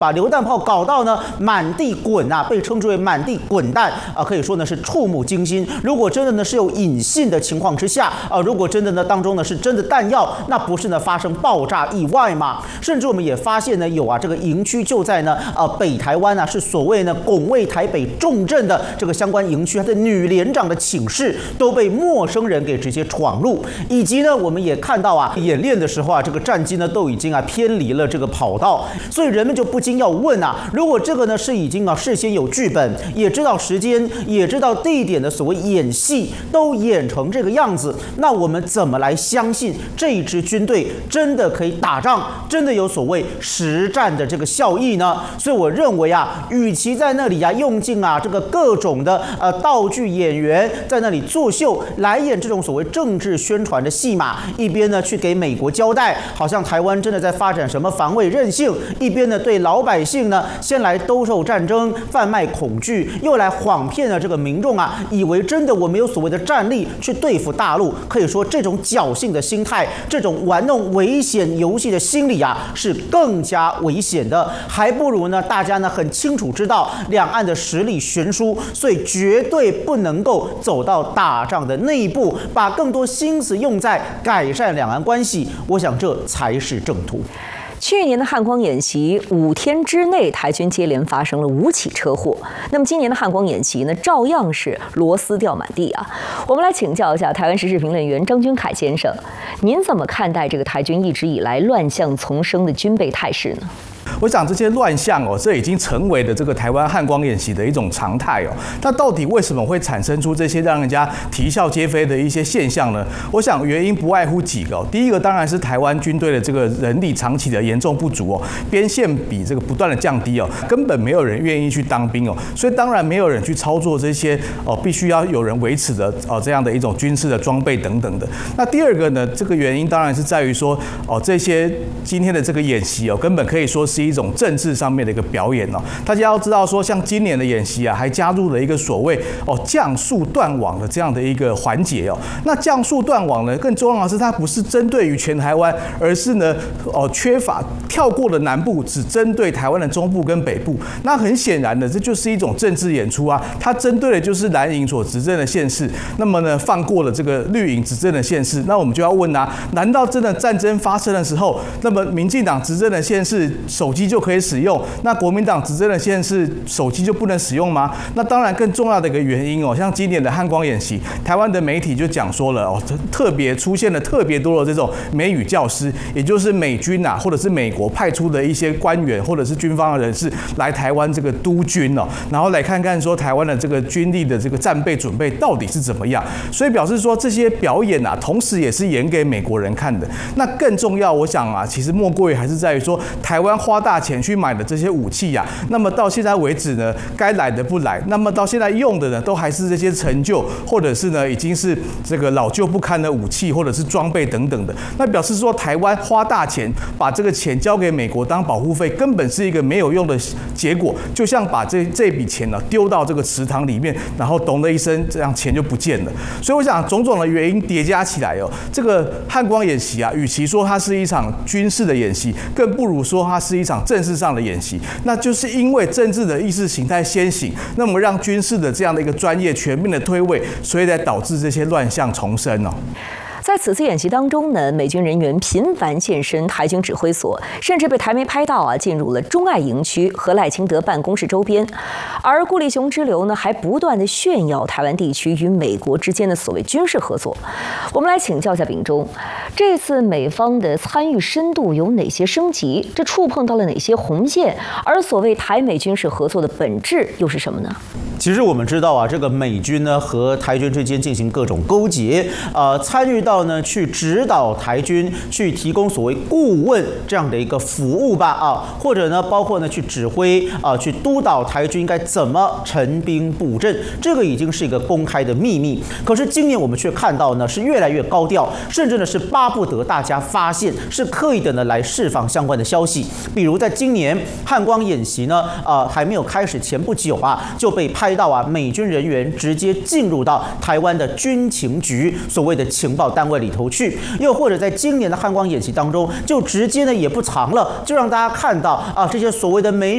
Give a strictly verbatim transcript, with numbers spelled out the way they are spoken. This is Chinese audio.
把榴弹炮搞到呢满地滚啊，被称之为满地滚弹啊，可以说呢是触目惊心。如果真的呢是有引信的情况之下啊，如果真的呢当中呢是真的弹药，那不是呢发生爆炸意外吗？甚至我们也发现呢有啊这个营区就在呢呃北台湾啊，是所谓呢拱卫台北重镇的这个相关营区，它的女连长的寝室都被陌生人给直接闯入，以及呢我们也看到啊演练的时候啊，这个战机呢都已经啊偏离了这个跑道，所以人们就不禁要问啊，如果这个呢是已经啊事先有剧本，也知道时间，也知道地点的所谓演戏都演成这个样子，那我们怎么来相信这一支军队真的可以打仗，真的有所谓实战的这个效益呢？所以我认为啊，与其在那里啊用尽啊这个各种的呃道具演员在那里作秀来演这种所谓政治宣传的戏码，一边呢去给美国交代，好像台湾真的在发展什么防卫韧性，一边呢对老百姓呢先来兜售战争，贩卖恐惧，又来谎骗了这个民众啊，以为真的我们有所谓的战力去对付大陆。可以说这种侥幸的心态，这种玩弄危险游戏的心理啊，是更加危险的。还不如呢大家呢很清楚知道两岸的实力悬殊，所以绝对不能够走到打仗的那一步，把更多心思用在改善两岸关系，我想这才是正途。 去年的汉光演习五天之内，台军接连发生了五起车祸。那么今年的汉光演习呢，照样是螺丝掉满地啊。我们来请教一下台湾时事评论员张君凯先生，您怎么看待这个台军一直以来乱象丛生的军备态势呢？ 我想这些乱象哦，这已经成为了这个台湾汉光演习的一种常态哦。那到底为什么会产生出这些让人家啼笑皆非的一些现象呢？我想原因不外乎几个哦。第一个当然是台湾军队的这个人力长期的严重不足哦，边线比这个不断的降低哦，根本没有人愿意去当兵哦，所以当然没有人去操作这些哦必须要有人维持的哦这样的一种军事的装备等等的。那第二个呢，这个原因当然是在于说哦这些今天的这个演习哦，根本可以说是一种政治上面的一个表演哦。大家要知道说，像今年的演习啊，还加入了一个所谓哦降速断网的这样的一个环节哦。那降速断网呢，更重要的是它不是针对于全台湾，而是呢哦缺乏跳过了南部，只针对台湾的中部跟北部。那很显然的，这就是一种政治演出啊。它针对的就是蓝营所执政的县市，那么呢放过了这个绿营执政的县市。那我们就要问啊，难道真的战争发生的时候，那么民进党执政的县市手机就可以使用，那国民党执政的县市手机就不能使用吗？那当然更重要的一个原因哦，像今年的汉光演习，台湾的媒体就讲说了哦，特别出现了特别多的这种美语教师，也就是美军啊，或者是美国派出的一些官员或者是军方的人士来台湾这个督军哦，然后来看看说台湾的这个军力的这个战备准备到底是怎么样。所以表示说这些表演啊，同时也是演给美国人看的。那更重要，我想啊，其实莫过于还是在于说台湾花大钱去买的这些武器呀、啊，那么到现在为止呢，该来的不来，那么到现在用的呢，都还是这些陈旧，或者是呢已经是这个老旧不堪的武器，或者是装备等等的。那表示说台湾花大钱把这个钱交给美国当保护费，根本是一个没有用的结果，就像把这这笔钱呢丢到这个池塘里面，然后咚的一声，这样钱就不见了。所以我想种种的原因叠加起来哦，这个汉光演习啊，与其说它是一场军事的演习，更不如说它是一场政治上的演习。那就是因为政治的意识形态先行，那么让军事的这样的一个专业全面的退位，所以才导致这些乱象重生哦。 在此次演习当中呢，美军人员频繁现身台军指挥所，甚至被台媒拍到啊，进入了钟爱营区和赖清德办公室周边。而顾立雄之流呢，还不断的炫耀台湾地区与美国之间的所谓军事合作。我们来请教一下秉忠，这次美方的参与深度有哪些升级？这触碰到了哪些红线？而所谓台美军事合作的本质又是什么呢？ 其实我们知道啊，这个美军呢和台军之间进行各种勾结，呃，参与到呢去指导台军，去提供所谓顾问这样的一个服务吧，啊，或者呢包括呢去指挥啊，去督导台军应该怎么陈兵布阵，这个已经是一个公开的秘密。可是今年我们却看到呢是越来越高调，甚至呢是巴不得大家发现，是刻意的呢来释放相关的消息。比如在今年汉光演习呢，呃还没有开始前不久啊，就被拍到啊美军人员直接进入到台湾的军情局所谓的情报单位里头去，又或者在今年的汉光演习当中，就直接呢也不藏了，就让大家看到啊这些所谓的美